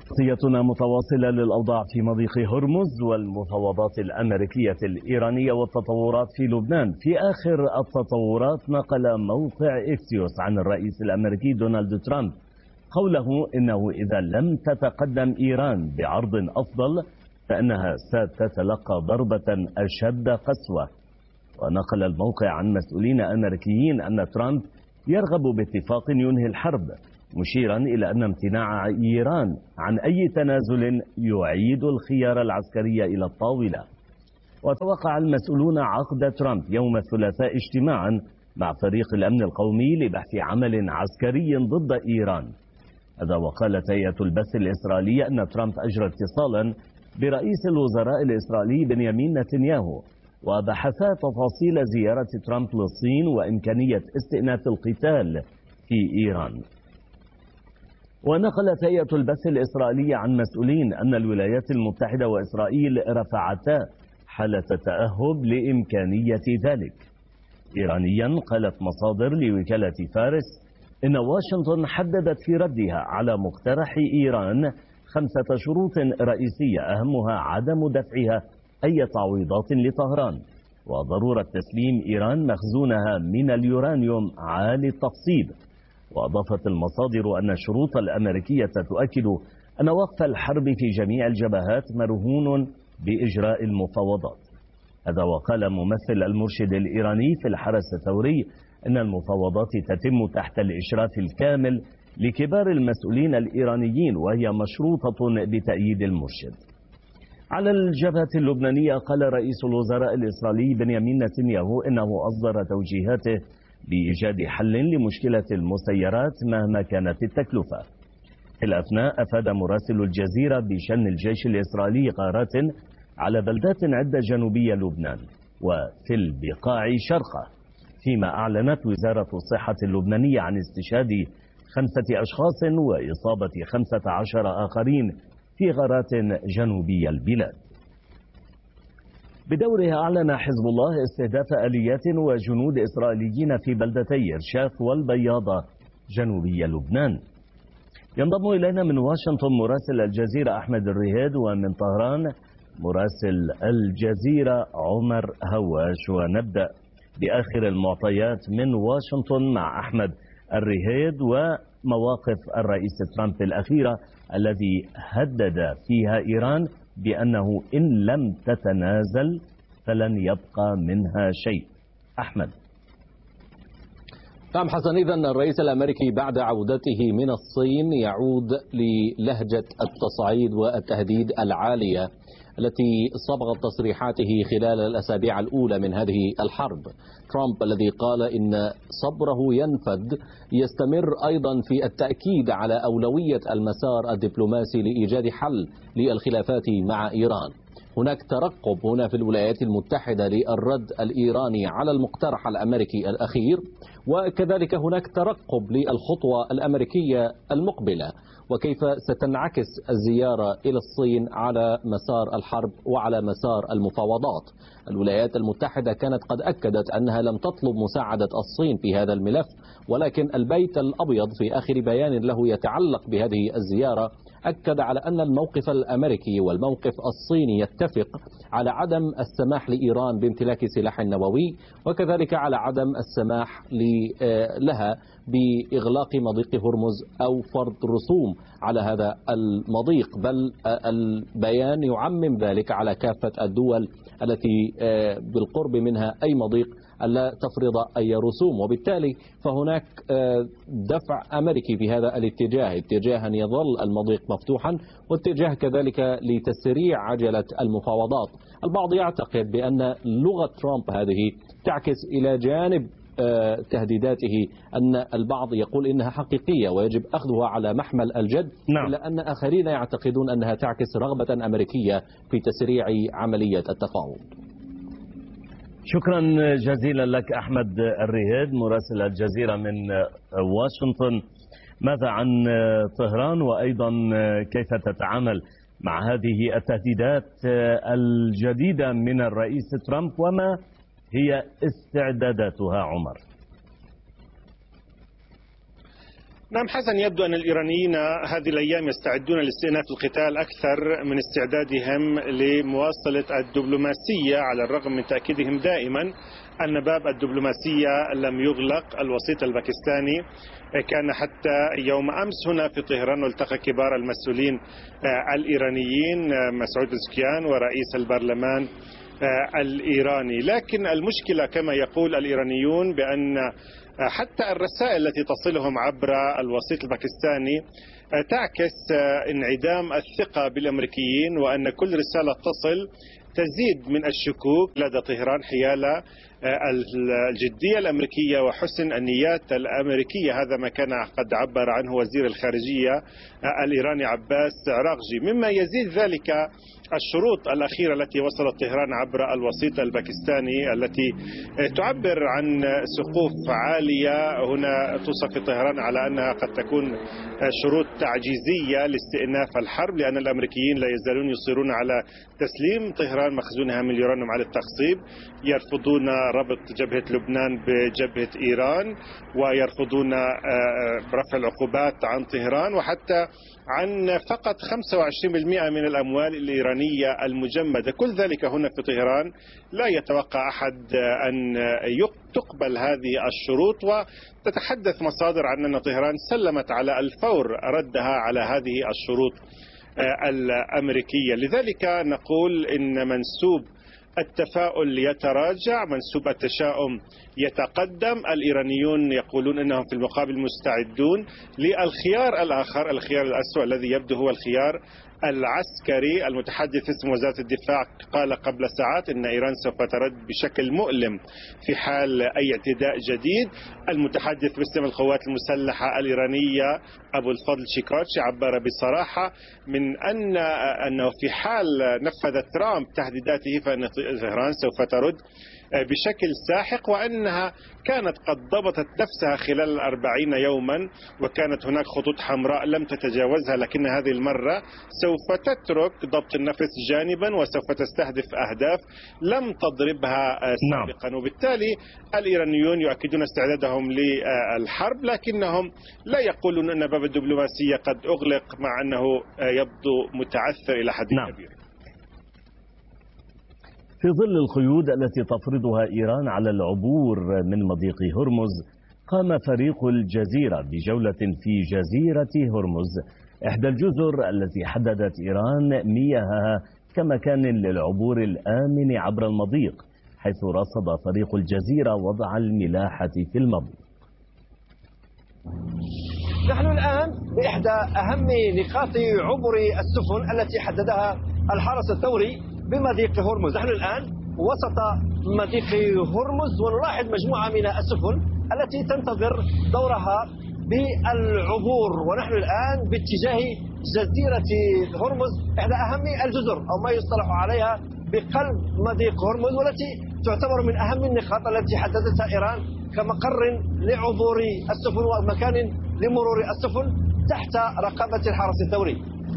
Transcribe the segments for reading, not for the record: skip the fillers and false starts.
تغطيتنا متواصلة للأوضاع في مضيق هرمز والمفاوضات الأمريكية الإيرانية والتطورات في لبنان. في آخر التطورات نقل موقع إكسيوس عن الرئيس الأمريكي دونالد ترامب قوله إنه إذا لم تتقدم إيران بعرض أفضل فإنها ستتلقى ضربة أشد قسوة. ونقل الموقع عن مسؤولين أمريكيين أن ترامب يرغب باتفاق ينهي الحرب، مشيرا إلى أن امتناع إيران عن أي تنازل يعيد الخيار العسكري إلى الطاولة. وتوقع المسؤولون عقد ترامب يوم الثلاثاء اجتماعا مع فريق الأمن القومي لبحث عمل عسكري ضد إيران. هذا وقالت هيئة البث الإسرائيلية أن ترامب أجرى اتصالا برئيس الوزراء الإسرائيلي بنيامين نتنياهو وبحثا تفاصيل زيارة ترامب للصين وإمكانية استئناف القتال في إيران. ونقلت هيئة البث الإسرائيلية عن مسؤولين أن الولايات المتحدة وإسرائيل رفعتا حالة تأهب لإمكانية ذلك. إيرانيا قالت مصادر لوكالة فارس إن واشنطن حددت في ردها على مقترح إيران 5 شروط رئيسية أهمها عدم دفعها أي تعويضات لطهران وضرورة تسليم إيران مخزونها من اليورانيوم عالي التخصيب. وأضافت المصادر أن الشروط الأمريكية تؤكد أن وقف الحرب في جميع الجبهات مرهون بإجراء المفاوضات. هذا وقال ممثل المرشد الإيراني في الحرس الثوري أن المفاوضات تتم تحت الإشراف الكامل لكبار المسؤولين الإيرانيين وهي مشروطة بتأييد المرشد. على الجبهة اللبنانية قال رئيس الوزراء الإسرائيلي بنيامين نتنياهو إنه أصدر توجيهاته بإيجاد حل لمشكلة المسيرات مهما كانت التكلفة. في الأثناء أفاد مراسل الجزيرة بشن الجيش الإسرائيلي غارات على بلدات عدة جنوبية لبنان وفي البقاع شرقة، فيما أعلنت وزارة الصحة اللبنانية عن استشهاد 5 أشخاص وإصابة 15 آخرين في غارات جنوبي البلاد. بدورها أعلن حزب الله استهداف آليات وجنود إسرائيليين في بلدتي إرشاف والبياضة جنوبي لبنان. ينضم إلينا من واشنطن مراسل الجزيرة أحمد الرهيد ومن طهران مراسل الجزيرة عمر هواش. ونبدأ بآخر المعطيات من واشنطن مع أحمد الرهيد ومواقف الرئيس ترامب الأخيرة الذي هدد فيها إيران بأنه إن لم تتنازل فلن يبقى منها شيء. أحمد. نعم حسن، إذن الرئيس الأمريكي بعد عودته من الصين يعود للهجة التصعيد والتهديد العالية التي صبغت تصريحاته خلال الأسابيع الأولى من هذه الحرب. ترامب الذي قال إن صبره ينفد يستمر أيضا في التأكيد على أولوية المسار الدبلوماسي لإيجاد حل للخلافات مع إيران. هناك ترقب هنا في الولايات المتحدة للرد الإيراني على المقترح الأمريكي الأخير، وكذلك هناك ترقب للخطوة الأمريكية المقبلة وكيف ستنعكس الزيارة إلى الصين على مسار الحرب وعلى مسار المفاوضات. الولايات المتحدة كانت قد أكدت أنها لم تطلب مساعدة الصين في هذا الملف، ولكن البيت الأبيض في آخر بيان له يتعلق بهذه الزيارة أكد على أن الموقف الأمريكي والموقف الصيني يتفق على عدم السماح لإيران بامتلاك سلاح نووي، وكذلك على عدم السماح لها بإغلاق مضيق هرمز أو فرض رسوم على هذا المضيق، بل البيان يعمم ذلك على كافة الدول التي بالقرب منها أي مضيق ألا تفرض أي رسوم. وبالتالي فهناك دفع أمريكي في هذا الاتجاه، اتجاه أن يظل المضيق مفتوحا واتجاه كذلك لتسريع عجلة المفاوضات. البعض يعتقد بأن لغة ترامب هذه تعكس إلى جانب تهديداته أن البعض يقول إنها حقيقية ويجب أخذها على محمل الجد، إلا أن آخرين يعتقدون أنها تعكس رغبة أمريكية في تسريع عملية التفاوض. شكرا جزيلا لك أحمد الرهيد مراسل الجزيرة من واشنطن. ماذا عن طهران وأيضا كيف تتعامل مع هذه التهديدات الجديدة من الرئيس ترامب وما هي استعداداتها عمر؟ نعم حسن، يبدو أن الإيرانيين هذه الأيام يستعدون لاستئناف القتال أكثر من استعدادهم لمواصلة الدبلوماسية، على الرغم من تأكيدهم دائما أن باب الدبلوماسية لم يغلق. الوسيط الباكستاني كان حتى يوم أمس هنا في طهران، والتقى كبار المسؤولين الإيرانيين مسعود بزكيان ورئيس البرلمان الإيراني. لكن المشكلة كما يقول الإيرانيون بأن حتى الرسائل التي تصلهم عبر الوسيط الباكستاني تعكس انعدام الثقة بالأمريكيين، وأن كل رسالة تصل تزيد من الشكوك لدى طهران حيال الجدية الأمريكية وحسن النيات الأمريكية. هذا ما كان قد عبر عنه وزير الخارجية الإيراني عباس عراقجي. مما يزيد ذلك الشروط الأخيرة التي وصلت طهران عبر الوسيط الباكستاني، التي تعبر عن سقوف عالية. هنا توصف في طهران على أنها قد تكون شروط تعجيزية لاستئناف الحرب، لأن الأمريكيين لا يزالون يصرون على تسليم طهران مخزونها من اليورانيوم على التخصيب، يرفضون ربط جبهة لبنان بجبهة إيران، ويرفضون رفع العقوبات عن طهران، وحتى عن فقط 25% من الأموال الإيرانية المجمدة. كل ذلك هنا في طهران لا يتوقع أحد أن تقبل هذه الشروط، وتتحدث مصادر عن أن طهران سلمت على الفور ردها على هذه الشروط الأمريكية. لذلك نقول إن منسوب التفاؤل يتراجع، منسوب التشاؤم يتقدم. الإيرانيون يقولون أنهم في المقابل مستعدون للخيار الآخر، الخيار الأسوأ الذي يبدو هو الخيار العسكري. المتحدث باسم وزارة الدفاع قال قبل ساعات أن إيران سوف ترد بشكل مؤلم في حال أي اعتداء جديد. المتحدث باسم القوات المسلحة الإيرانية أبو الفضل شيكراتشي عبر بصراحة من أنه في حال نفذ ترامب تهديداته فإن طهران سوف ترد بشكل ساحق، وأنها كانت قد ضبطت نفسها خلال 40 يوما، وكانت هناك خطوط حمراء لم تتجاوزها، لكن هذه المرة سوف تترك ضبط النفس جانبا وسوف تستهدف أهداف لم تضربها سابقا. وبالتالي الإيرانيون يؤكدون استعدادهم للحرب، لكنهم لا يقولون أن باب الدبلوماسية قد أغلق، مع أنه يبدو متعثر إلى حد كبير. في ظل القيود التي تفرضها إيران على العبور من مضيق هرمز، قام فريق الجزيرة بجولة في جزيرة هرمز، إحدى الجزر التي حددت إيران مياهها كمكان للعبور الآمن عبر المضيق، حيث رصد فريق الجزيرة وضع الملاحة في المضيق. نحن الآن بإحدى أهم نقاط عبور السفن التي حددها الحرس الثوري بمضيق هرمز. نحن الآن وسط مضيق هرمز، ونلاحظ مجموعة من السفن التي تنتظر دورها بالعبور، ونحن الآن باتجاه جزيرة هرمز، إحدى أهم الجزر أو ما يصطلح عليها بقلب مضيق هرمز، والتي تعتبر من أهم النقاط التي حددتها إيران كمقر لعبور السفن ومكان لمرور السفن تحت رقابة الحرس الثوري.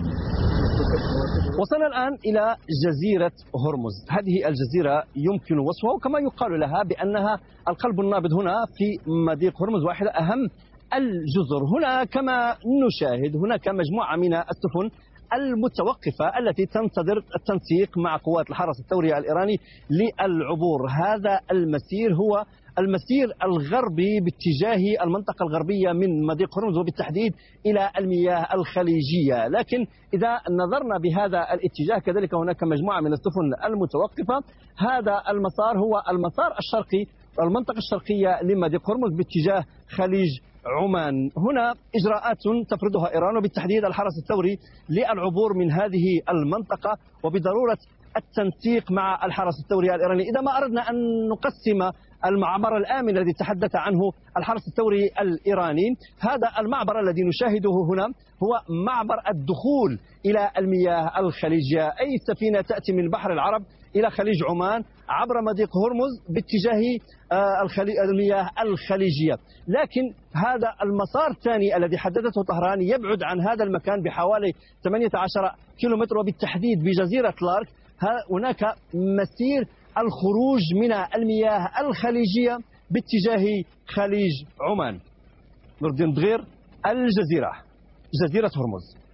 وصلنا الآن إلى جزيرة هرمز. هذه الجزيرة يمكن وصفها وكما يقال لها بأنها القلب النابض هنا في مضيق هرمز، واحدة أهم الجزر. هنا كما نشاهد هناك مجموعة من السفن المتوقفة التي تنتظر التنسيق مع قوات الحرس الثوري الإيراني للعبور. هذا المسير هو المسير الغربي باتجاه المنطقة الغربية من مضيق هرمز، وبالتحديد إلى المياه الخليجية. لكن إذا نظرنا بهذا الاتجاه كذلك هناك مجموعة من السفن المتوقفة. هذا المسار هو المسار الشرقي، المنطقة الشرقية لمضيق هرمز باتجاه خليج عمان. هنا إجراءات تفرضها إيران وبالتحديد الحرس الثوري للعبور من هذه المنطقة، وبضرورة التنسيق مع الحرس الثوري الإيراني. إذا ما أردنا أن نقسم المعبر الآمن الذي تحدث عنه الحرس الثوري الإيراني، هذا المعبر الذي نشاهده هنا هو معبر الدخول إلى المياه الخليجية، أي سفينة تأتي من بحر العرب إلى خليج عمان عبر مضيق هرمز باتجاه المياه الخليجية. لكن هذا المسار الثاني الذي حددته طهران يبعد عن هذا المكان بحوالي 18 كيلومتر، وبالتحديد بجزيرة لارك هناك مسير الخروج من المياه الخليجية باتجاه خليج عمان. نور الدين بغير، الجزيرة، جزيرة هرمز.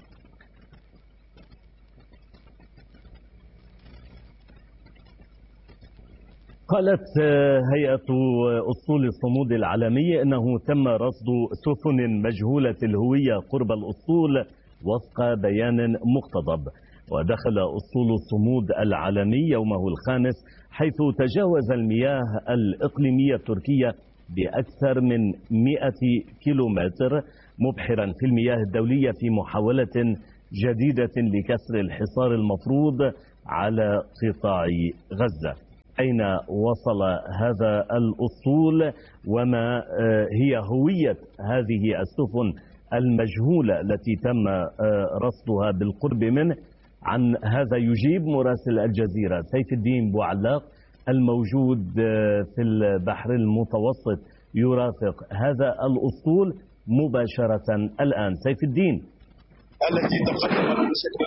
قالت هيئة أسطول الصمود العالمي أنه تم رصد سفن مجهولة الهوية قرب الأسطول وفق بيان مقتضب. ودخل أسطول الصمود العالمي يومه الخامس حيث تجاوز المياه الإقليمية التركية بأكثر من 100 كيلومتر، مبحرا في المياه الدولية في محاولة جديدة لكسر الحصار المفروض على قطاع غزة. أين وصل هذا الأسطول وما هي هوية هذه السفن المجهولة التي تم رصدها بالقرب منه؟ عن هذا يجيب مراسل الجزيرة سيف الدين بوعلاق الموجود في البحر المتوسط يرافق هذا الأسطول مباشرة الآن. سيف الدين. التي تقدمت بشكل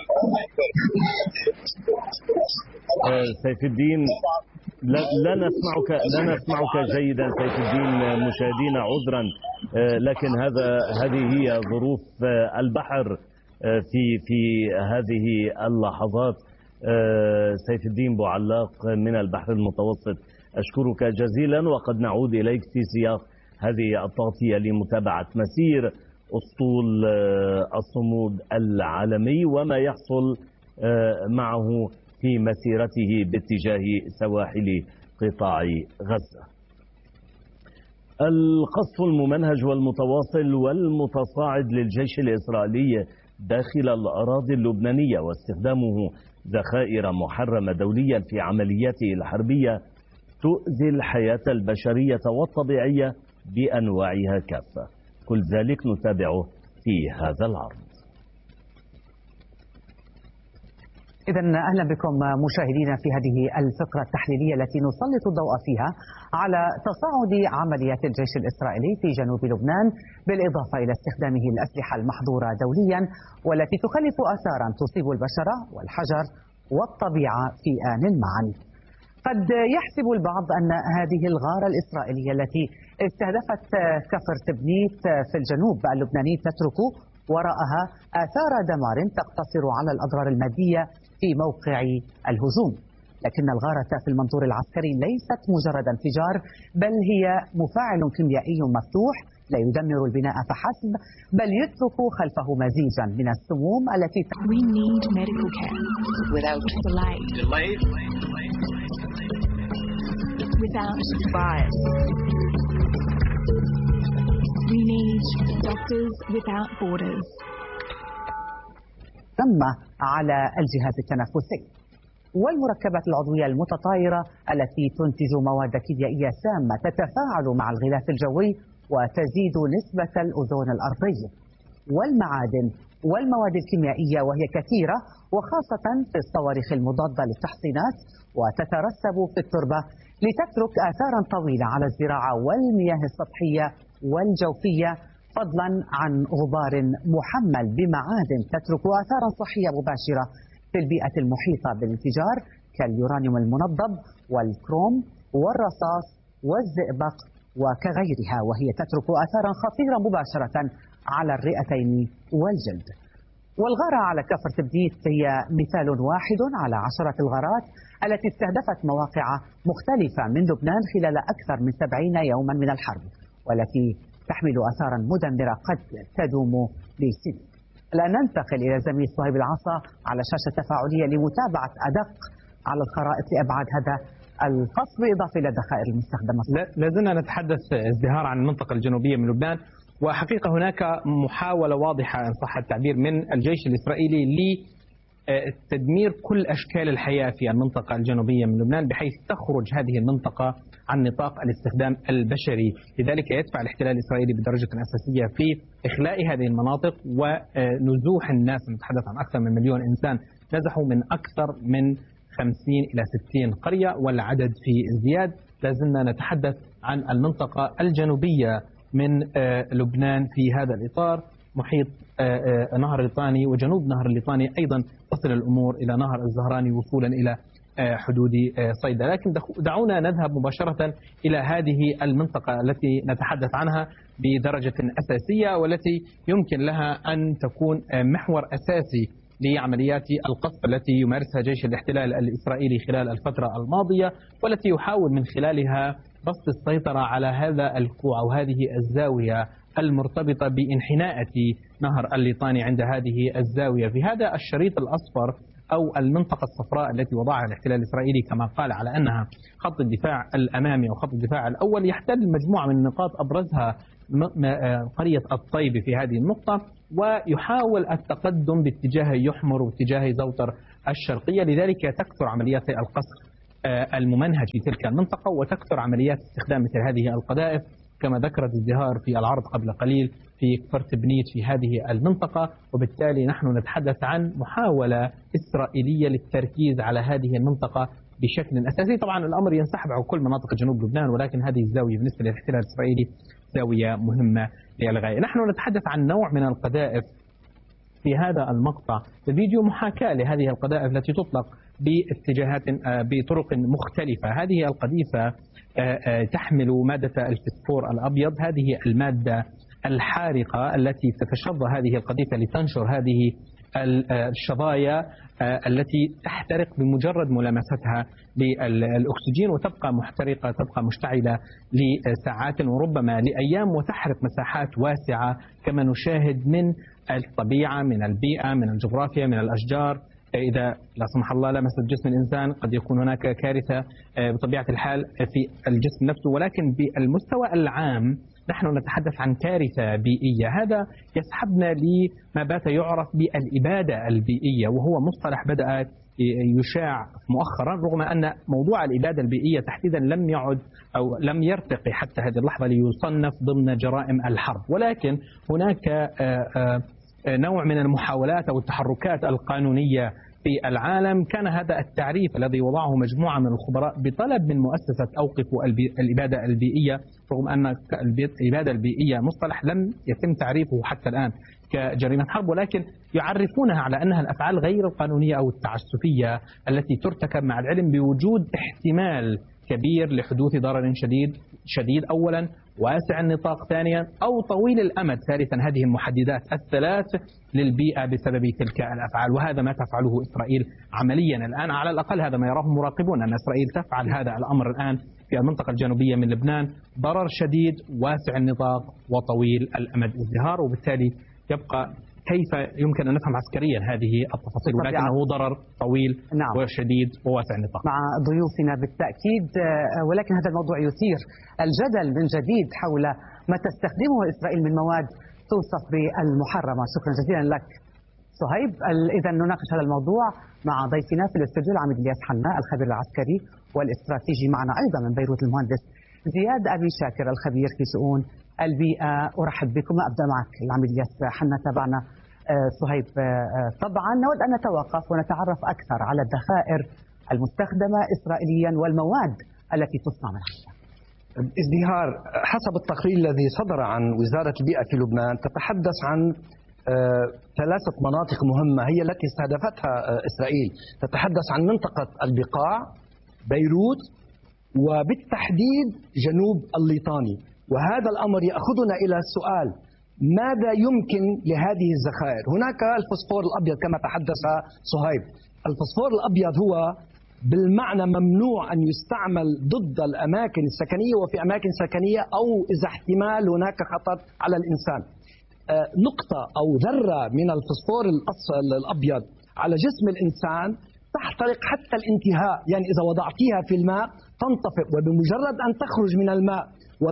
سيف الدين لا نسمعك جيدا سيف الدين. مشاهدينا عذرا، لكن هذه هي ظروف البحر في هذه اللحظات. سيف الدين بوعلاق من البحر المتوسط، أشكرك جزيلا، وقد نعود إليك في سياق هذه التغطية لمتابعة مسير أسطول الصمود العالمي وما يحصل معه في مسيرته باتجاه سواحل قطاع غزة. القصف الممنهج والمتواصل والمتصاعد للجيش الإسرائيلي داخل الأراضي اللبنانية واستخدامه ذخائر محرمة دوليا في عملياته الحربية تؤذي الحياة البشرية والطبيعية بأنواعها كافة. كل ذلك نتابعه في هذا العرض. إذا أهلا بكم مشاهدينا في هذه الفقرة التحليلية التي نسلط الضوء فيها على تصاعد عمليات الجيش الإسرائيلي في جنوب لبنان، بالإضافة إلى استخدامه الأسلحة المحظورة دوليا والتي تخلف آثارا تصيب البشر والحجر والطبيعة في آن معا. قد يحسب البعض أن هذه الغارة الإسرائيلية التي استهدفت كفر تبنيت في الجنوب اللبناني تترك وراءها آثار دمار تقتصر على الأضرار المادية في موقع الهجوم، لكن الغارة في المنظور العسكري ليست مجرد انفجار، بل هي مفاعل كيميائي مفتوح لا يدمر البناء فحسب، بل يترك خلفه مزيجا من السموم التي We need medical care without delay. Without bias. We need doctors without borders. ثم على الجهاز التنفسي والمركبات العضوية المتطايرة التي تنتج مواد كيميائية سامة تتفاعل مع الغلاف الجوي وتزيد نسبة الأوزون الأرضي، والمعادن والمواد الكيميائية وهي كثيرة وخاصة في الصواريخ المضادة للتحصينات، وتترسب في التربة لتترك آثارا طويلة على الزراعة والمياه السطحية والجوفية، فضلا عن غبار محمل بمعادن تترك آثارا صحية مباشرة في البيئة المحيطة بالانفجار كاليورانيوم المنضب والكروم والرصاص والزئبق وكغيرها، وهي تترك آثارا خطيرة مباشرة على الرئتين والجلد. والغارة على كفر تبنيت هي مثال واحد على عشرة الغارات التي استهدفت مواقع مختلفة من لبنان خلال أكثر من 70 يوما من الحرب، والتي تحمل آثارا مدمرة قد تدوم لسنين. الآن ننتقل إلى زميل صهيب العصا على شاشة تفاعلية لمتابعة أدق على الخرائط لأبعاد هذا القصف بالإضافة إلى الذخائر المستخدمة. لازلنا نتحدث ازدهار عن المنطقة الجنوبية من لبنان، وحقيقة هناك محاولة واضحة إن صح التعبير من الجيش الإسرائيلي لتدمير كل أشكال الحياة في المنطقة الجنوبية من لبنان، بحيث تخرج هذه المنطقة عن نطاق الاستخدام البشري. لذلك يدفع الاحتلال الإسرائيلي بدرجة أساسية في إخلاء هذه المناطق ونزوح الناس. نتحدث عن أكثر من 1,000,000 إنسان نزحوا من أكثر من 50 إلى 60 قرية، والعدد في ازدياد. لازلنا نتحدث عن المنطقة الجنوبية من لبنان في هذا الإطار، محيط نهر الليطاني وجنوب نهر الليطاني أيضا تصل الأمور إلى نهر الزهراني وصولا إلى حدود صيدا. لكن دعونا نذهب مباشرة إلى هذه المنطقة التي نتحدث عنها بدرجة أساسية، والتي يمكن لها أن تكون محور أساسي لعمليات القصف التي يمارسها جيش الاحتلال الإسرائيلي خلال الفترة الماضية، والتي يحاول من خلالها بسط السيطرة على هذا الكوع أو هذه الزاوية المرتبطة بانحناءة نهر الليطاني عند هذه الزاوية. في هذا الشريط الأصفر أو المنطقة الصفراء التي وضعها الاحتلال الإسرائيلي كما قال على أنها خط الدفاع الأمامي أو خط الدفاع الأول، يحتل مجموعة من النقاط أبرزها قرية الطيب في هذه النقطة، ويحاول التقدم باتجاه يحمر واتجاه زوتر الشرقية. لذلك تكثر عمليات القصف الممنهج في تلك المنطقة، وتكثر عمليات استخدام مثل هذه القذائف كما ذكرت ازدهار في العرض قبل قليل في كفر تبنيت في هذه المنطقة. وبالتالي نحن نتحدث عن محاولة إسرائيلية للتركيز على هذه المنطقة بشكل أساسي. طبعا الأمر ينسحب على كل مناطق جنوب لبنان، ولكن هذه الزاوية بالنسبة للاحتلال الإسرائيلي زاوية مهمة للغاية. نحن نتحدث عن نوع من القذائف في هذا المقطع. الفيديو محاكاة لهذه القذائف التي تطلق باتجاهات بطرق مختلفة. هذه القذيفة تحمل مادة الفسفور الأبيض، هذه المادة الحارقة التي تتشظى هذه القذيفة لتنشر هذه الشظايا التي تحترق بمجرد ملامستها للأكسجين، وتبقى محترقة، تبقى مشتعلة لساعات وربما لأيام، وتحرق مساحات واسعة كما نشاهد من الطبيعة، من البيئة، من الجغرافيا، من الأشجار. إذا لا سمح الله لمست جسم الإنسان قد يكون هناك كارثة بطبيعة الحال في الجسم نفسه، ولكن بالمستوى العام نحن نتحدث عن كارثة بيئية. هذا يسحبنا لما بات يعرف بالإبادة البيئية، وهو مصطلح بدأ يشاع مؤخرا، رغم أن موضوع الإبادة البيئية تحديدا لم يعد أو لم يرتقي حتى هذه اللحظة ليصنف ضمن جرائم الحرب. ولكن هناك نوع من المحاولات أو التحركات القانونية في العالم. كان هذا التعريف الذي وضعه مجموعة من الخبراء بطلب من مؤسسة أوقفوا الإبادة البيئية، رغم أن الإبادة البيئية مصطلح لم يتم تعريفه حتى الآن كجريمة حرب، ولكن يعرفونها على أنها الأفعال غير القانونية أو التعسفية التي ترتكب مع العلم بوجود احتمال كبير لحدوث ضرر شديد أولا، واسع النطاق ثانيا، أو طويل الأمد ثالثا. هذه المحددات الثلاث للبيئة بسبب تلك الأفعال، وهذا ما تفعله إسرائيل عمليا الآن. على الأقل هذا ما يراه مراقبون، أن إسرائيل تفعل هذا الأمر الآن في المنطقة الجنوبية من لبنان، ضرر شديد واسع النطاق وطويل الأمد ازدهار. وبالتالي يبقى كيف يمكن أن نفهم عسكريا هذه التفاصيل، ولكنه ضرر طويل وشديد وواسع النطاق. مع ضيوفنا بالتأكيد، ولكن هذا الموضوع يثير الجدل من جديد حول ما تستخدمه إسرائيل من مواد توصف بالمحرمة. شكرا جزيلا لك صهيب. إذا نناقش هذا الموضوع مع ضيفنا في الاستوديو العميد الياس حناء الخبير العسكري والاستراتيجي، معنا أيضا من بيروت المهندس زياد أبي شاكر الخبير في شؤون البيئة. أرحب بكم. أبدأ معك العميد الياس حناء. تابعنا صهيب. طبعا نود أن نتوقف ونتعرف أكثر على الذخائر المستخدمة إسرائيليا والمواد التي تصنع منها. ازدهار حسب التقرير الذي صدر عن وزارة البيئة في لبنان تتحدث عن ثلاثة مناطق مهمة هي التي استهدفتها إسرائيل. تتحدث عن منطقة البقاع، بيروت، وبالتحديد جنوب الليطاني. وهذا الأمر يأخذنا إلى السؤال: ماذا يمكن لهذه الذخائر؟ هناك الفوسفور الأبيض كما تحدث صهيب. الفوسفور الأبيض هو بالمعنى ممنوع أن يستعمل ضد الأماكن السكنية وفي أماكن سكنية، أو إذا احتمال هناك خطر على الإنسان. نقطة أو ذرة من الفوسفور الأبيض على جسم الإنسان تحترق حتى الانتهاء، يعني إذا وضعتيها في الماء تنطفئ، وبمجرد أن تخرج من الماء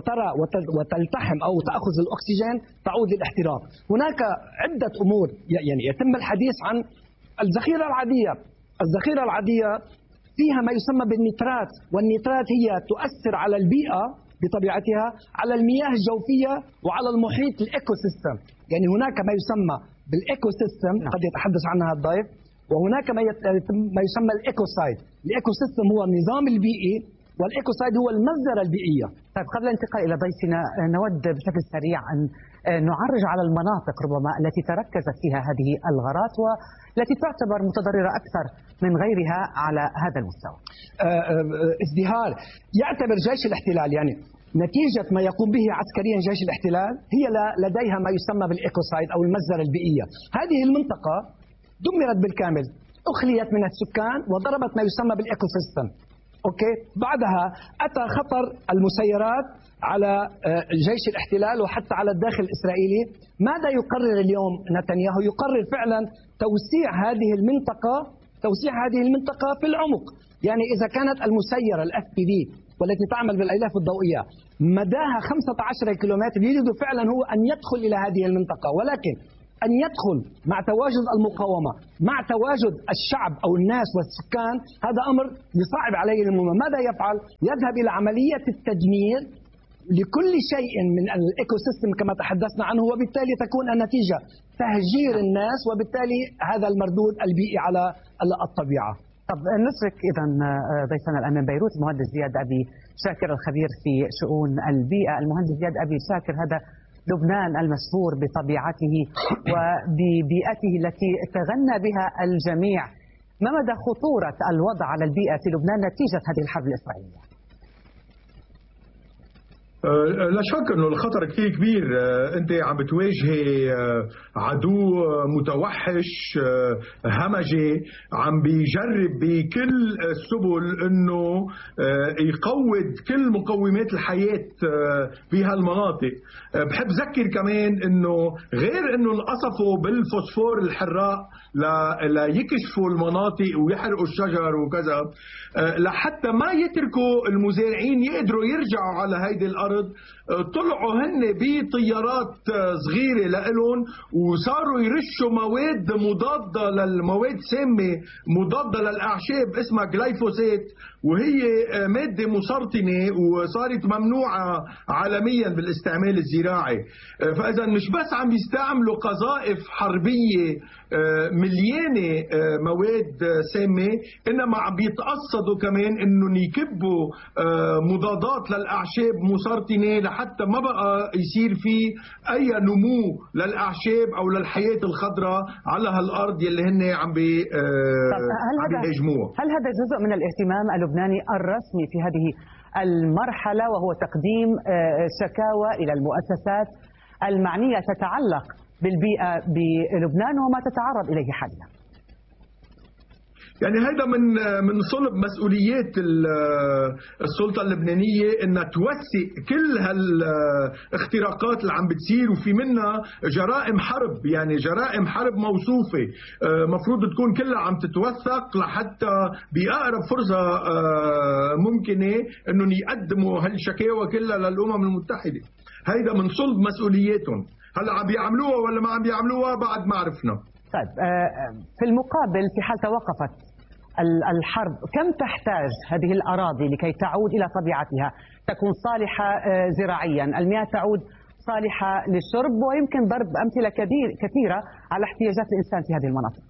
وتلتحم أو تأخذ الأكسجين تعود للاحتراق. هناك عدة أمور، يعني يتم الحديث عن الذخيرة العادية. الذخيرة العادية فيها ما يسمى بالنيترات، والنيترات هي تؤثر على البيئة بطبيعتها، على المياه الجوفية وعلى المحيط الإيكو سيستم. يعني هناك ما يسمى بالإيكو سيستم قد يتحدث عنها الضيف، وهناك ما يسمى الإيكوسايد. الإيكو سيستم هو النظام البيئي، والإيكوسايد هو المصدر البيئية. طيب، قبل الانتقال إلى ضيفنا نود بشكل سريع أن نعرج على المناطق ربما التي تركزت فيها هذه الغارات والتي تعتبر متضررة أكثر من غيرها على هذا المستوى. ازدهار يعتبر جيش الاحتلال، يعني نتيجة ما يقوم به عسكريا جيش الاحتلال هي لديها ما يسمى بالإيكوسايد أو المزرعة البيئية. هذه المنطقة دمرت بالكامل، أخليت من السكان وضربت ما يسمى بالإيكوسيستم. أوكي، بعدها أتى خطر المسيرات على جيش الاحتلال وحتى على الداخل الإسرائيلي. ماذا يقرر اليوم نتنياهو؟ يقرر فعلا توسيع هذه المنطقة في العمق. يعني إذا كانت المسيرة الFPV والتي تعمل بالألياف الضوئية مداها 15 كيلومتر، يريد فعلا هو أن يدخل إلى هذه المنطقة، ولكن أن يدخل مع تواجد المقاومة، مع تواجد الشعب أو الناس والسكان، هذا أمر يصعب عليه المهمة. ماذا يفعل؟ يذهب إلى عملية التدمير لكل شيء من الإيكو سيستم كما تحدثنا عنه، وبالتالي تكون النتيجة تهجير الناس، وبالتالي هذا المردود البيئي على الطبيعة. طب نترك إذا ضيفنا الآن من بيروت المهندس زياد أبي شاكر الخبير في شؤون البيئة. المهندس زياد أبي شاكر، هذا لبنان المشهور بطبيعته وببيئته التي تغنى بها الجميع، ما مدى خطورة الوضع على البيئة في لبنان نتيجة هذه الحرب الإسرائيلية؟ لا شك انه الخطر كثير كبير. انت عم بتواجهي عدو متوحش همجي عم بيجرب بكل السبل انه يقوض كل مقومات الحياة في هالمناطق. بحب ذكر كمان انه غير انه انقصفوا بالفوسفور الحراق ليكشفوا المناطق ويحرقوا الشجر وكذا، لحتى ما يتركوا المزارعين يقدروا يرجعوا على هيدي الأرض، طلعوا هن بطيارات صغيرة لإلهم وصاروا يرشوا مواد مضادة للمواد سامة مضادة للأعشاب اسمها جلايفوسات، وهي مادة مسرطنة وصارت ممنوعة عالميا بالاستعمال الزراعي. فإذا مش بس عم يستعملوا قذائف حربية مليانة مواد سامة، إنما عم بيتقصدوا كمان إنهم يكبوا مضادات للأعشاب مسرطنة لحتى ما بقى يصير في أي نمو للأعشاب أو للحياة الخضراء على هالأرض يلي هن عم بيهاجموها. هل هذا جزء من الاهتمام اللبناني الرسمي في هذه المرحلة، وهو تقديم شكاوى إلى المؤسسات المعنية تتعلق بالبيئة بلبنان وما تتعرض إليه حاليا؟ يعني هذا من صلب مسؤوليات السلطة اللبنانية انها توثق كل هالاختراقات اللي عم بتصير، وفي منها جرائم حرب، يعني جرائم حرب موصوفة مفروض تكون كلها عم تتوثق لحتى بأقرب فرصة ممكنة انهم يقدموا هالشكاوى كلها للأمم المتحدة. هيدا من صلب مسؤولياتهم. هلا عم بيعملوها ولا ما عم بيعملوها بعد ما عرفنا. طيب في المقابل، في حال توقفت الحرب، كم تحتاج هذه الأراضي لكي تعود إلى طبيعتها، تكون صالحة زراعيا، المياه تعود صالحة للشرب، ويمكن ضرب أمثلة كثيرة على احتياجات الإنسان في هذه المناطق؟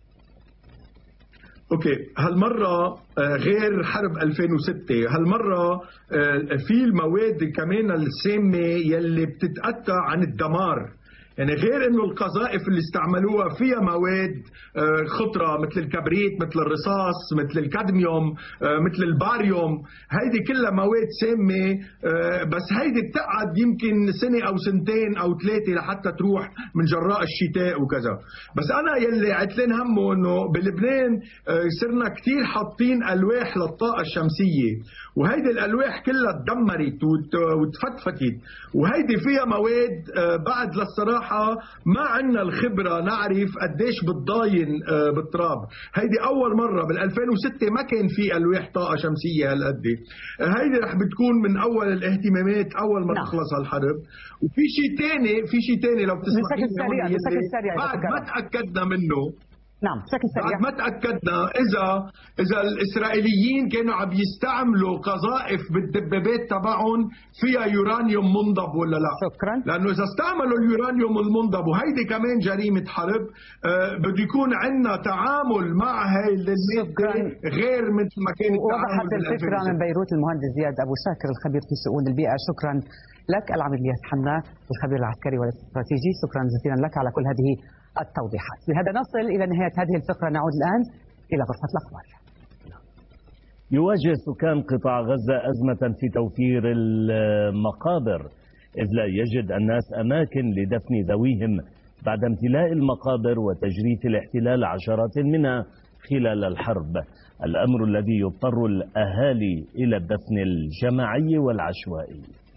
اوكي، هالمرة غير حرب 2006، هالمرة في المواد كمان السامة يلي بتتأتى عن الدمار. يعني غير انه القذائف اللي استعملوها فيها مواد خطرة مثل الكبريت، مثل الرصاص، مثل الكادميوم، مثل الباريوم، هيدي كلها مواد سامة، بس هيدي بتقعد يمكن سنة او سنتين او ثلاثة لحتى تروح من جراء الشتاء وكذا. بس انا يلي عتلين همه انه بلبنان صرنا كتير حاطين الواح للطاقة الشمسية، وهيدي الالواح كلها تدمرت وتفتفتت، وهيدي فيها مواد بعد للصراحة ما عندنا الخبرة نعرف قديش بتضاين بالتراب. هيدي أول مرة بال2006 ما كان في ألواح طاقة شمسية هالقد. هيدي رح بتكون من أول الاهتمامات أول ما تخلص هالحرب. وفي شيء تاني لو بتسمحي لي بعد ما تأكدنا منه. نعم، بشكل سريع. بعد ما تأكدنا إذا الإسرائيليين كانوا عم يستعملوا قذائف بالدبابات تبعهم فيها يورانيوم منضب ولا لا. شكرا. لأنه إذا استعملوا اليورانيوم المنضب، وهيدي كمان جريمة حرب، بده يكون عندنا تعامل مع هاي المادة غير مثل ما كان التعامل. وضحت الفكرة من بيروت المهندس زياد أبو شاكر الخبير في شؤون البيئة. شكرا لك. العميد الياس حنا الخبير العسكري والاستراتيجي، شكرا جزيلا لك على كل هذه التوضيحات. بهذا نصل إلى نهاية هذه الفقرة. نعود الآن إلى غرفة الأخبار. يواجه سكان قطاع غزة أزمة في توفير المقابر، إذ لا يجد الناس أماكن لدفن ذويهم بعد امتلاء المقابر وتجريف الاحتلال عشرات منها خلال الحرب، الأمر الذي يضطر الأهالي إلى الدفن الجماعي والعشوائي.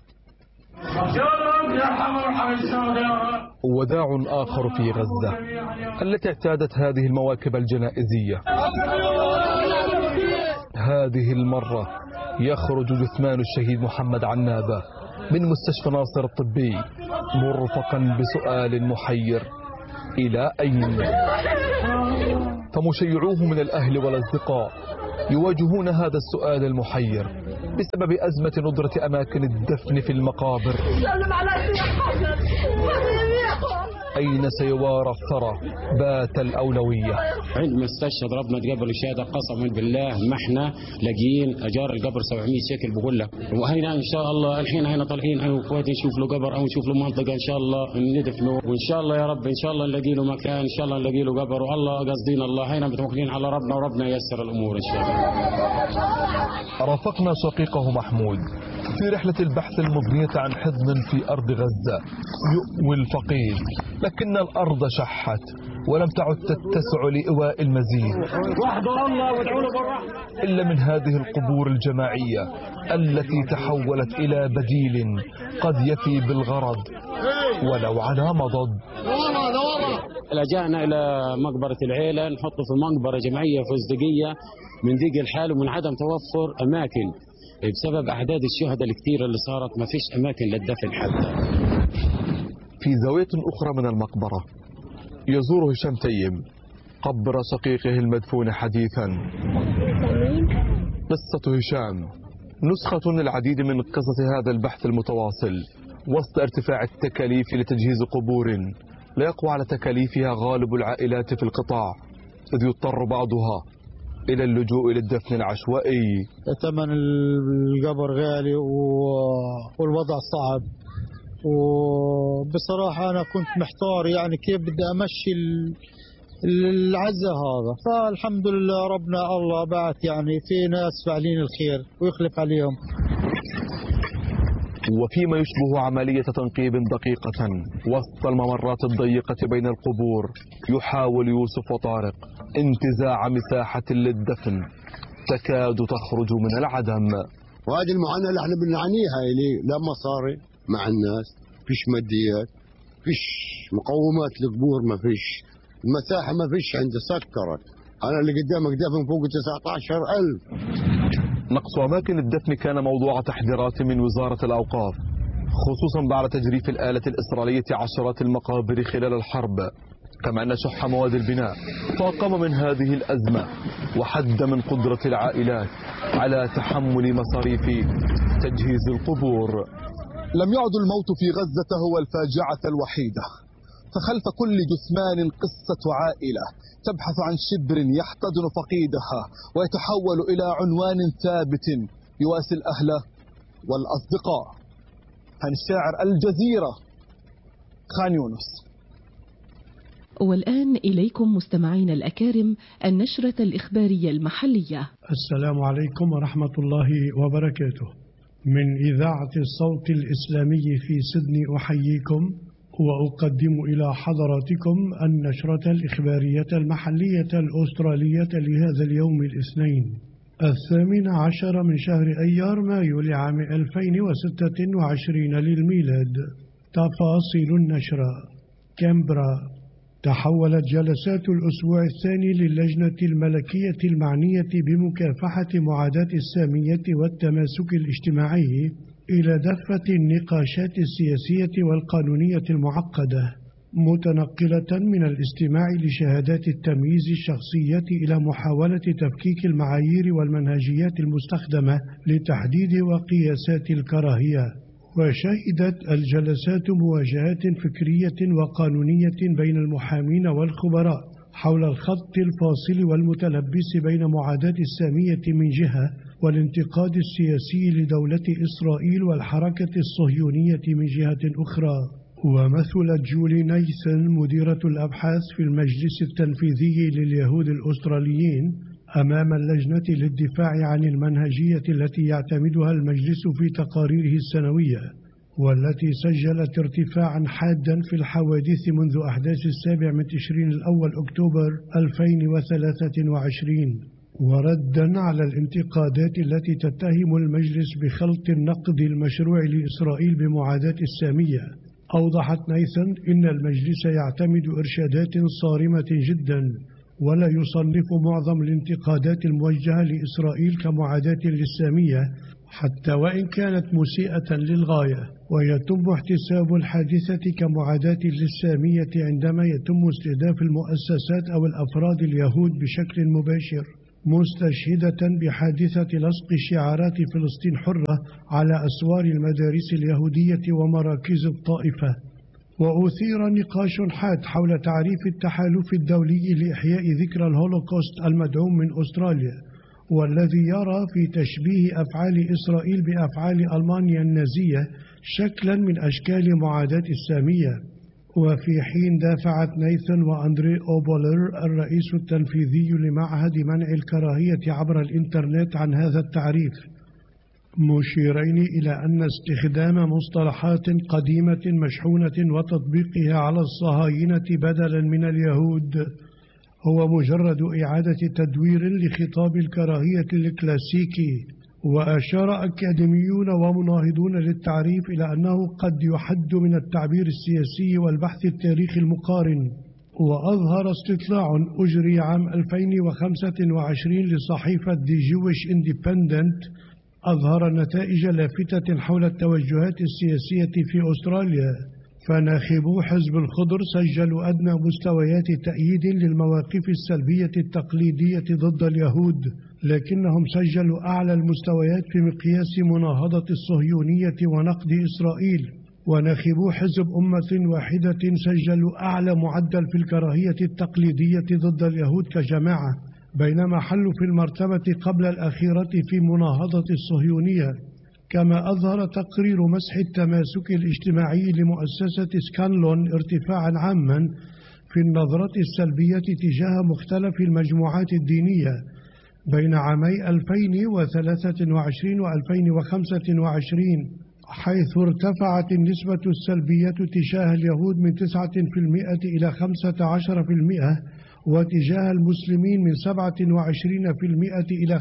وداع آخر في غزة التي اعتادت هذه المواكب الجنائزية. هذه المرة يخرج جثمان الشهيد محمد عنابة من مستشفى ناصر الطبي مرفقا بسؤال محير: إلى أين؟ فمشيعوه من الأهل والأصدقاء يواجهون هذا السؤال المحير بسبب أزمة ندرة أماكن الدفن في المقابر. أين سيوارى الثرى بات الأولوية؟ عند مستشفى ضربنا قبل الشهادة قسما بالله ما احنا لاقيين أجار القبر 700 شكل بقول لك، وهنا إن شاء الله الحين هنا طالعين أنا وأخواتي نشوف له قبر أو نشوف له منطقة إن شاء الله ندفنه، وإن شاء الله يا رب إن شاء الله نلاقي له مكان، إن شاء الله نلاقي له قبر، والله قصدين الله هنا متوكلين على ربنا وربنا ييسر الأمور إن شاء الله. رافقنا شقيقه محمود في رحلة البحث المضنية عن حضن في أرض غزة يؤوي الفقيد، لكن الأرض شحت ولم تعد تتسع لإواء المزيد إلا من هذه القبور الجماعية التي تحولت إلى بديل قد يفي بالغرض ولو على مضض. لجأنا إلى مقبرة العيلة نحطه في مقبرة جمعية فزدقية من ضيق الحال ومن عدم توفر أماكن بسبب أعداد الشهداء الكثيرة اللي صارت، ما فيش أماكن للدفن حتى. في زاوية أخرى من المقبرة يزور هشام تيم قبر شقيقه المدفون حديثا. قصة هشام نسخة للعديد من قصص هذا البحث المتواصل وسط ارتفاع التكاليف لتجهيز قبور لا يقوى على تكاليفها غالب العائلات في القطاع، إذ يضطر بعضها إلى اللجوء إلى الدفن العشوائي. ثمن القبر غالي والوضع صعب، وبصراحة أنا كنت محتار يعني كيف بدي أمشي العزة هذا، فالحمد لله ربنا الله بعث يعني في ناس فاعلين الخير ويخلف عليهم. وفيما يشبه عملية تنقيب دقيقة وسط الممرات الضيقة بين القبور يحاول يوسف وطارق انتزاع مساحة للدفن تكاد تخرج من العدم. وهذه المعاناة اللي احنا بنعانيها اللي لا مصاري مع الناس، فيش ماديات، فيش مقومات للقبور، ما فيش المساحة، ما فيش عندي سكرت. أنا اللي قدامك دفن فوق 19,000. نقص أماكن الدفن كان موضوع تحذيرات من وزارة الأوقاف، خصوصا بعد تجريف الآلة الإسرائيلية عشرات المقابر خلال الحرب، كما أن شح مواد البناء فاقم من هذه الأزمة وحد من قدرة العائلات على تحمل مصاريف تجهيز القبور. لم يعد الموت في غزة هو الفاجعة الوحيدة، فخلف كل جثمان قصة عائلة تبحث عن شبر يحتضن فقيدها ويتحول إلى عنوان ثابت يواسي الأهل والأصدقاء. عن الشاعر الجزيرة خان يونس. والآن إليكم مستمعين الأكارم النشرة الإخبارية المحلية. السلام عليكم ورحمة الله وبركاته. من إذاعة الصوت الإسلامي في سيدني أحييكم وأقدم إلى حضراتكم النشرة الإخبارية المحلية الأسترالية لهذا اليوم الاثنين 18 من شهر أيار مايو لعام 2026 للميلاد. تفاصيل النشرة. كامبرا. تحولت جلسات الأسبوع الثاني للجنة الملكية المعنية بمكافحة معاداة السامية والتماسك الاجتماعي إلى دفة النقاشات السياسية والقانونية المعقدة، متنقلة من الاستماع لشهادات التمييز الشخصية إلى محاولة تفكيك المعايير والمنهجيات المستخدمة لتحديد وقياسات الكراهية. وشهدت الجلسات مواجهات فكرية وقانونية بين المحامين والخبراء حول الخط الفاصل والمتلبس بين معاداة السامية من جهة والانتقاد السياسي لدولة إسرائيل والحركة الصهيونية من جهة أخرى. ومثلت جولي نايثن مديرة الأبحاث في المجلس التنفيذي لليهود الأستراليين أمام اللجنة للدفاع عن المنهجية التي يعتمدها المجلس في تقاريره السنوية، والتي سجلت ارتفاعا حادا في الحوادث منذ أحداث 7 تشرين الأول أكتوبر 2023. وردا على الانتقادات التي تتهم المجلس بخلط النقد المشروع لإسرائيل بمعاداة السامية، أوضحت نايثن إن المجلس يعتمد إرشادات صارمة جدا، ولا يصنف معظم الانتقادات الموجهة لإسرائيل كمعاداة للسامية حتى وإن كانت مسيئة للغاية، ويتم احتساب الحادثة كمعاداة للسامية عندما يتم استهداف المؤسسات أو الأفراد اليهود بشكل مباشر، مستشهدة بحادثة لصق شعارات فلسطين حرة على أسوار المدارس اليهودية ومراكز الطائفة. وأثير نقاش حاد حول تعريف التحالف الدولي لإحياء ذكرى الهولوكوست المدعوم من أستراليا، والذي يرى في تشبيه أفعال إسرائيل بأفعال ألمانيا النازية شكلا من أشكال معاداة السامية. وفي حين دافعت نايثن وأندري أوبولر الرئيس التنفيذي لمعهد منع الكراهية عبر الإنترنت عن هذا التعريف، مشيرين إلى أن استخدام مصطلحات قديمة مشحونة وتطبيقها على الصهاينة بدلا من اليهود هو مجرد إعادة تدوير لخطاب الكراهية الكلاسيكي. وأشار أكاديميون ومناهضون للتعريف إلى أنه قد يحد من التعبير السياسي والبحث التاريخي المقارن. وأظهر استطلاع أجري عام 2025 لصحيفة The Jewish Independent أظهر نتائج لافتة حول التوجهات السياسية في أستراليا، فناخبو حزب الخضر سجلوا أدنى مستويات تأييد للمواقف السلبية التقليدية ضد اليهود، لكنهم سجلوا أعلى المستويات في مقياس مناهضة الصهيونية ونقد إسرائيل. وناخبو حزب أمة واحدة سجلوا أعلى معدل في الكراهية التقليدية ضد اليهود كجماعة، بينما حلوا في المرتبة قبل الأخيرة في مناهضة الصهيونية. كما أظهر تقرير مسح التماسك الاجتماعي لمؤسسة سكانلون ارتفاعا عاما في النظرة السلبية تجاه مختلف المجموعات الدينية بين عامي 2023 و 2025، حيث ارتفعت النسبة السلبية تجاه اليهود من 9% إلى 15%، وتجاه المسلمين من 27% إلى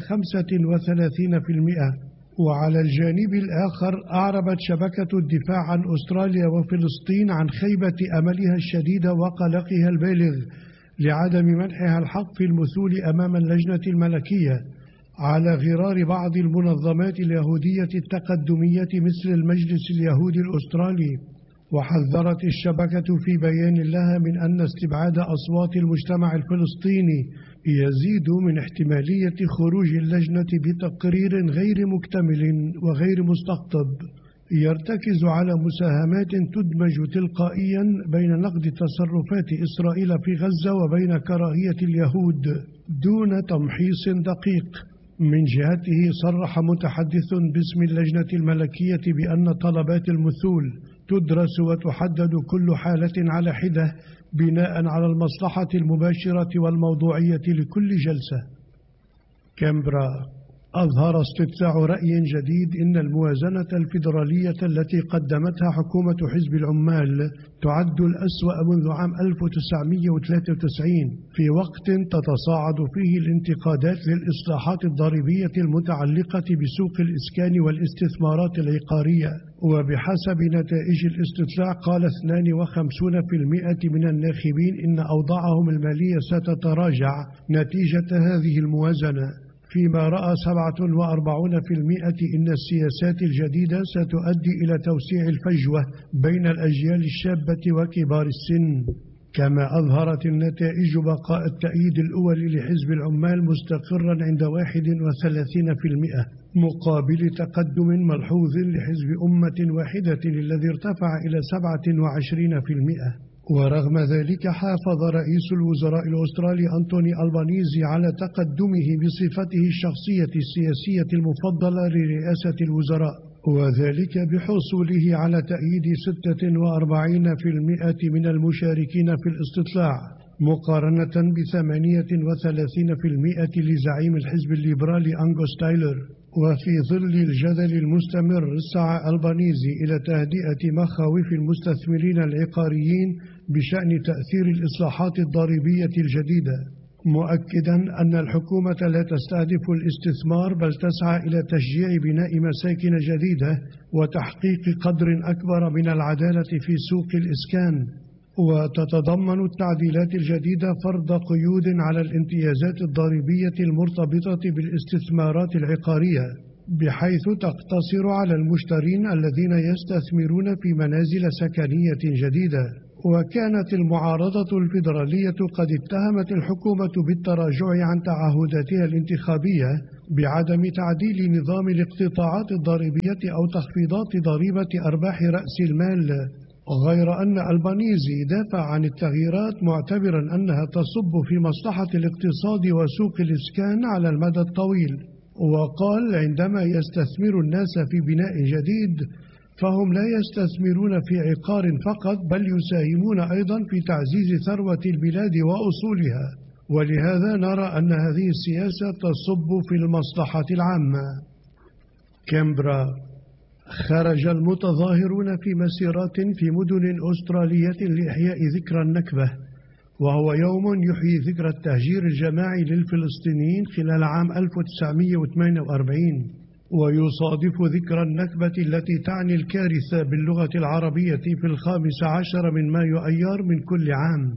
35%. وعلى الجانب الآخر أعربت شبكة الدفاع عن أستراليا وفلسطين عن خيبة أملها الشديد وقلقها البالغ لعدم منحها الحق في المثول أمام اللجنة الملكية، على غرار بعض المنظمات اليهودية التقدمية مثل المجلس اليهودي الأسترالي. وحذرت الشبكة في بيان لها من أن استبعاد أصوات المجتمع الفلسطيني يزيد من احتمالية خروج اللجنة بتقرير غير مكتمل وغير مستقطب يرتكز على مساهمات تدمج تلقائيا بين نقد تصرفات إسرائيل في غزة وبين كراهية اليهود دون تمحيص دقيق. من جهته صرح متحدث باسم اللجنة الملكية بأن طلبات المثول تدرس وتحدد كل حالة على حدة بناء على المصلحة المباشرة والموضوعية لكل جلسة. كامبرا. أظهر استطلاع رأي جديد إن الموازنة الفيدرالية التي قدمتها حكومة حزب العمال تعد الأسوأ منذ عام 1993 في وقت تتصاعد فيه الانتقادات للإصلاحات الضريبية المتعلقة بسوق الإسكان والاستثمارات العقارية. وبحسب نتائج الاستطلاع قال 52% من الناخبين إن أوضاعهم المالية ستتراجع نتيجة هذه الموازنة، فيما رأى 47% إن السياسات الجديدة ستؤدي إلى توسيع الفجوة بين الأجيال الشابة وكبار السن. كما أظهرت النتائج بقاء التأييد الأولي لحزب العمال مستقرا عند 31% مقابل تقدم ملحوظ لحزب أمة واحدة الذي ارتفع إلى 27%. ورغم ذلك حافظ رئيس الوزراء الأسترالي أنتوني ألبانيزي على تقدمه بصفته الشخصية السياسية المفضلة لرئاسة الوزراء، وذلك بحصوله على تأييد 46% من المشاركين في الاستطلاع، مقارنة ب38% لزعيم الحزب الليبرالي أنغوس تايلر. وفي ظل الجدل المستمر سعى ألبانيزي إلى تهدئة مخاوف المستثمرين العقاريين بشأن تأثير الإصلاحات الضريبية الجديدة، مؤكدا أن الحكومة لا تستهدف الاستثمار بل تسعى إلى تشجيع بناء مساكن جديدة وتحقيق قدر أكبر من العدالة في سوق الإسكان. وتتضمن التعديلات الجديدة فرض قيود على الامتيازات الضريبية المرتبطة بالاستثمارات العقارية، بحيث تقتصر على المشترين الذين يستثمرون في منازل سكنية جديدة. وكانت المعارضة الفيدرالية قد اتهمت الحكومة بالتراجع عن تعهداتها الانتخابية بعدم تعديل نظام الاقتطاعات الضريبية أو تخفيضات ضريبة أرباح رأس المال، غير أن ألبانيزي دافع عن التغييرات معتبرا أنها تصب في مصلحة الاقتصاد وسوق الإسكان على المدى الطويل. وقال: عندما يستثمر الناس في بناء جديد فهم لا يستثمرون في عقار فقط بل يساهمون أيضا في تعزيز ثروة البلاد وأصولها، ولهذا نرى أن هذه السياسة تصب في المصلحة العامة. كامبرا. خرج المتظاهرون في مسيرات في مدن أسترالية لإحياء ذكرى النكبة، وهو يوم يحيي ذكرى التهجير الجماعي للفلسطينيين خلال عام 1948، ويصادف ذكرى النكبة التي تعني الكارثة باللغة العربية في 15 من مايو أيار من كل عام.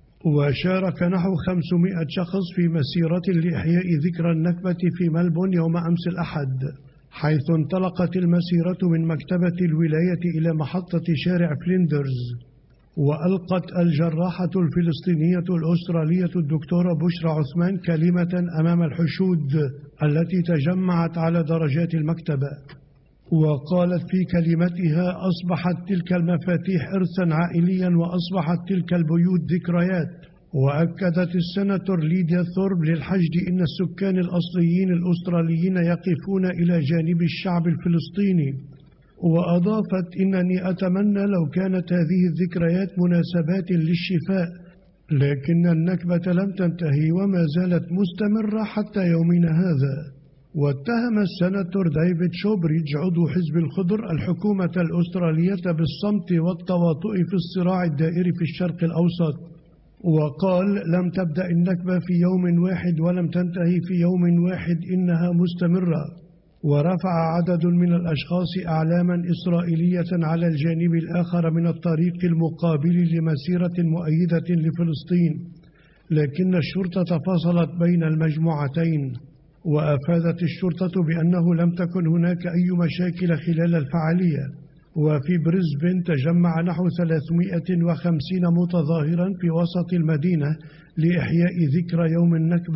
وشارك نحو 500 شخص في مسيرة لإحياء ذكرى النكبة في ملبون يوم أمس الأحد، حيث انطلقت المسيرة من مكتبة الولاية إلى محطة شارع فليندرز. وألقت الجراحة الفلسطينية الأسترالية الدكتورة بشرى عثمان كلمة أمام الحشود التي تجمعت على درجات المكتبة، وقالت في كلمتها: أصبحت تلك المفاتيح إرثا عائليا وأصبحت تلك البيوت ذكريات. وأكدت السناتور ليديا ثورب للحشد إن السكان الأصليين الأستراليين يقفون إلى جانب الشعب الفلسطيني، وأضافت: إنني أتمنى لو كانت هذه الذكريات مناسبات للشفاء، لكن النكبة لم تنتهي وما زالت مستمرة حتى يومنا هذا. واتهم السناتور ديفيد شوبريدج عضو حزب الخضر الحكومة الأسترالية بالصمت والتواطؤ في الصراع الدائري في الشرق الأوسط، وقال: لم تبدأ النكبة في يوم واحد ولم تنتهي في يوم واحد، إنها مستمرة. ورفع عدد من الأشخاص أعلاما إسرائيلية على الجانب الآخر من الطريق المقابل لمسيرة مؤيدة لفلسطين، لكن الشرطة فصلت بين المجموعتين. وأفادت الشرطة بأنه لم تكن هناك أي مشاكل خلال الفعالية. وفي بريسبن تجمع نحو 350 متظاهرا في وسط المدينة لإحياء ذكرى يوم النكبة.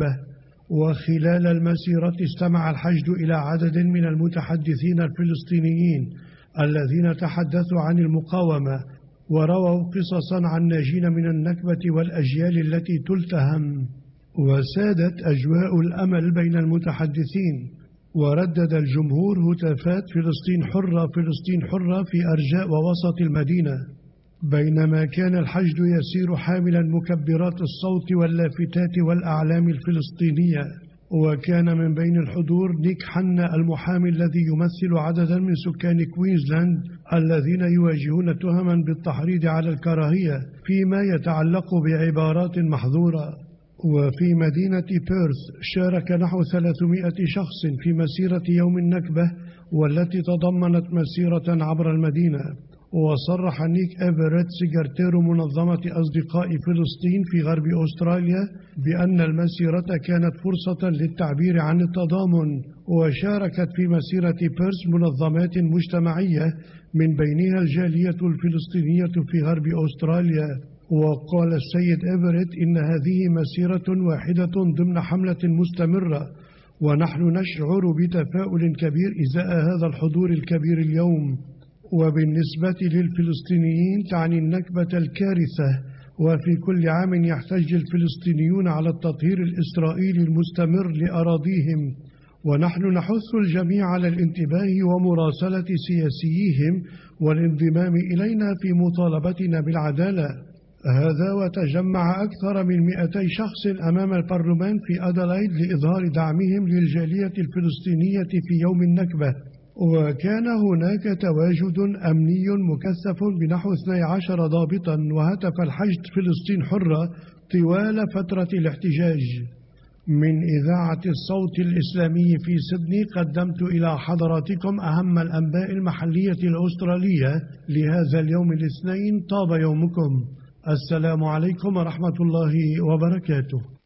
وخلال المسيرة استمع الحشد إلى عدد من المتحدثين الفلسطينيين الذين تحدثوا عن المقاومة ورووا قصصا عن ناجين من النكبة والأجيال التي تلتهم. وسادت أجواء الأمل بين المتحدثين، وردد الجمهور هتافات فلسطين حرة فلسطين حرة في أرجاء ووسط المدينة، بينما كان الحشد يسير حاملا مكبرات الصوت واللافتات والأعلام الفلسطينية. وكان من بين الحضور نيك حنا المحامي الذي يمثل عددا من سكان كوينزلاند الذين يواجهون تهما بالتحريض على الكراهية فيما يتعلق بعبارات محظورة. وفي مدينة بيرث شارك نحو 300 شخص في مسيرة يوم النكبة والتي تضمنت مسيرة عبر المدينة. وصرح نيك إيفريت سكرتير منظمة أصدقاء فلسطين في غرب أستراليا بأن المسيرة كانت فرصة للتعبير عن التضامن. وشاركت في مسيرة بيرث منظمات مجتمعية من بينها الجالية الفلسطينية في غرب أستراليا. وقال السيد إيفريت إن هذه مسيرة واحدة ضمن حملة مستمرة، ونحن نشعر بتفاؤل كبير إزاء هذا الحضور الكبير اليوم. وبالنسبة للفلسطينيين تعني النكبة الكارثة، وفي كل عام يحتج الفلسطينيون على التطهير الإسرائيلي المستمر لأراضيهم، ونحن نحث الجميع على الانتباه ومراسلة سياسيهم والانضمام إلينا في مطالبتنا بالعدالة. هذا وتجمع أكثر من 200 شخص أمام البرلمان في أدلايد لإظهار دعمهم للجالية الفلسطينية في يوم النكبة. وكان هناك تواجد أمني مكثف بنحو 12 ضابطا، وهتف الحشد فلسطين حرة طوال فترة الاحتجاج. من إذاعة الصوت الإسلامي في سيدني قدمت إلى حضراتكم أهم الأنباء المحلية الأسترالية لهذا اليوم الاثنين. طاب يومكم. السلام عليكم ورحمة الله وبركاته.